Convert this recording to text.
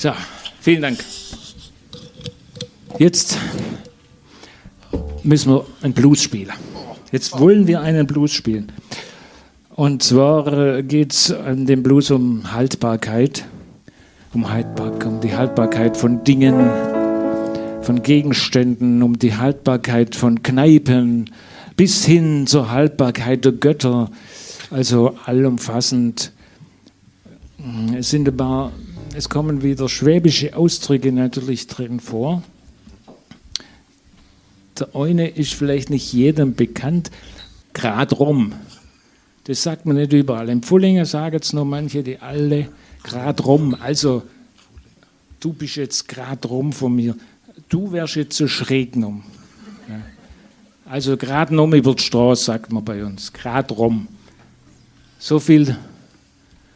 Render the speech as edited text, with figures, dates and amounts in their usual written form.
So, vielen Dank. Jetzt müssen wir einen Blues spielen. Jetzt wollen wir einen Blues spielen. Und zwar geht es an dem Blues um Haltbarkeit. Um die Haltbarkeit von Dingen, von Gegenständen, um die Haltbarkeit von Kneipen, bis hin zur Haltbarkeit der Götter. Also allumfassend. Es kommen wieder schwäbische Ausdrücke natürlich drin vor. Der eine ist vielleicht nicht jedem bekannt, grad rum. Das sagt man nicht überall. Im Pfullingen sagen es nur manche, die alle grad rum. Also, du bist jetzt grad rum von mir. Du wärst jetzt so schräg rum. Ja. Also, grad rum über die Straße, sagt man bei uns. Grad rum. So viel